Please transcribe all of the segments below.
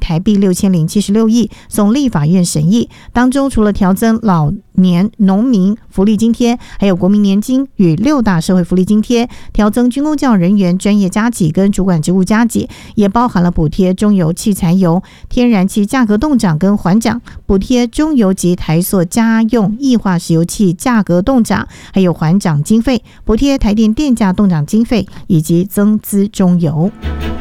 台币6076亿，送立法院审议。当中除了调增老年农民福利津贴，还有国民年金与6大社会福利津贴，调增军公教人员专业加给跟主管职务加给，也包含了补贴中油、汽柴油、天然气价格冻涨跟缓涨，补贴中油及台塑家用液化石油气价格冻涨，还有缓涨经费，补贴台电电价冻涨经费，以及增资中油。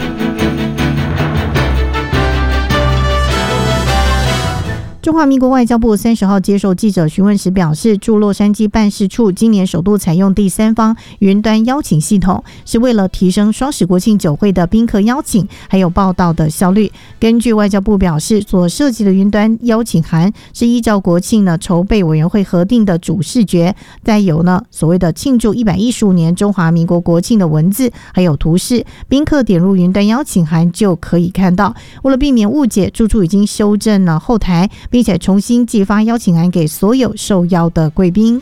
中华民国外交部30号接受记者询问时表示，驻洛杉矶办事处今年首度采用第三方云端邀请系统，是为了提升双十国庆酒会的宾客邀请还有报道的效率。根据外交部表示，所设计的云端邀请函是依照国庆筹备委员会核定的主视觉，再有所谓的庆祝115年中华民国国庆的文字还有图示，宾客点入云端邀请函就可以看到。为了避免误解，住处已经修正了后台，并且重新寄发邀请函给所有受邀的贵宾。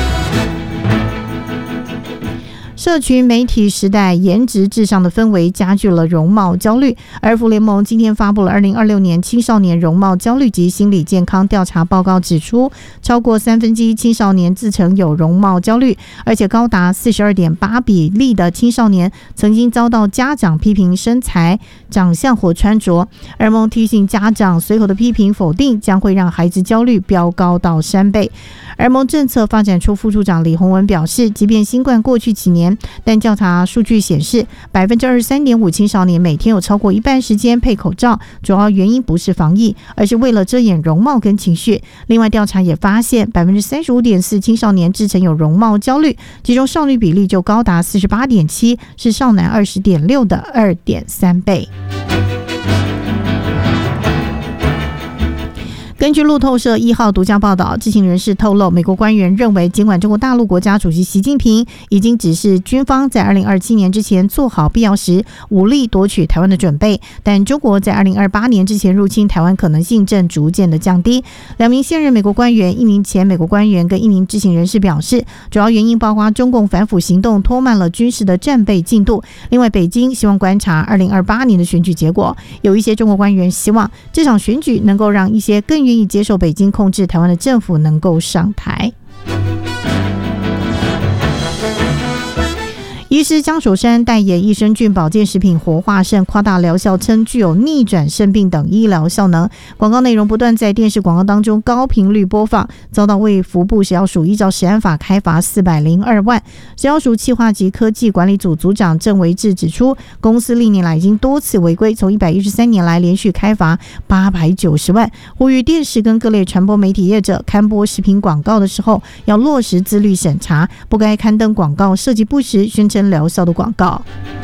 社群媒体时代，颜值至上的氛围加剧了容貌焦虑。儿福联盟今天发布了2026年青少年容貌焦虑及心理健康调查报告，指出超过1/3青少年自称有容貌焦虑，而且高达42.8%比例的青少年曾经遭到家长批评身材、长相或穿着。儿盟提醒家长，随后的批评否定将会让孩子焦虑飙高到3倍。儿盟政策发展处副处长李宏文表示，即便新冠过去几年，但调查数据显示 23.5% 青少年每天有超过一半时间配口罩，主要原因不是防疫，而是为了遮掩容貌跟情绪。另外调查也发现 35.4% 青少年自称有容貌焦虑，其中少女比例就高达 48.7%， 是少男 20.6% 的 2.3 倍。根据路透社1号独家报道，知情人士透露，美国官员认为，尽管中国大陆国家主席习近平已经指示军方在2027年之前做好必要时武力夺取台湾的准备，但中国在2028年之前入侵台湾可能性正逐渐的降低。2名现任美国官员、1名前美国官员跟1名知情人士表示，主要原因包括中共反腐行动拖慢了军事的战备进度。另外，北京希望观察2028年的选举结果。有一些中国官员希望这场选举能够让一些更愿意接受北京控制台湾的政府能够上台。医师江守山代言益生菌保健食品活化肾，夸大疗效，称具有逆转肾病等医疗效能。广告内容不断在电视广告当中高频率播放，遭到卫福部食药署依照食安法开罚402万。食药署企划及科技管理组组长郑维志指出，公司历年来已经多次违规，从113年来连续开罚890万，呼吁电视跟各类传播媒体业者刊播食品广告的时候要落实自律审查，不该刊登广告涉及不实宣称疗效的广告。